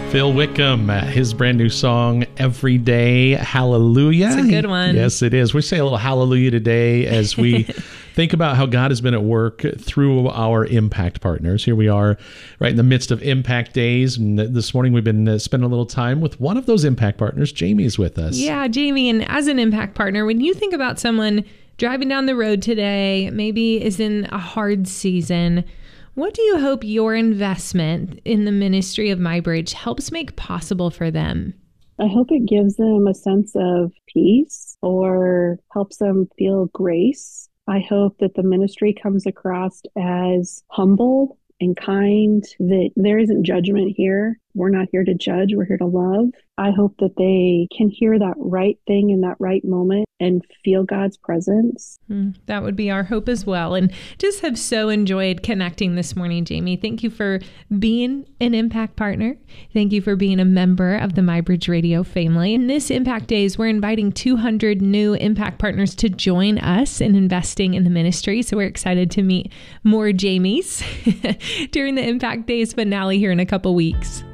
Phil Wickham, his brand new song, Every Day, Hallelujah. It's a good one. Yes, it is. We say a little hallelujah today as we think about how God has been at work through our impact partners. Here we are right in the midst of Impact Days. And this morning we've been spending a little time with one of those impact partners. Jamie's with us. Yeah, Jamie. And as an impact partner, when you think about someone driving down the road today, maybe is in a hard season, what do you hope your investment in the ministry of MyBridge helps make possible for them? I hope it gives them a sense of peace or helps them feel grace. I hope that the ministry comes across as humble and kind, that there isn't judgment here. We're not here to judge. We're here to love. I hope that they can hear that right thing in that right moment and feel God's presence. That would be our hope as well. And just have so enjoyed connecting this morning, Jamie. Thank you for being an impact partner. Thank you for being a member of the MyBridge Radio family. In this Impact Days, we're inviting 200 new impact partners to join us in investing in the ministry. So we're excited to meet more Jamies during the Impact Days finale here in a couple weeks.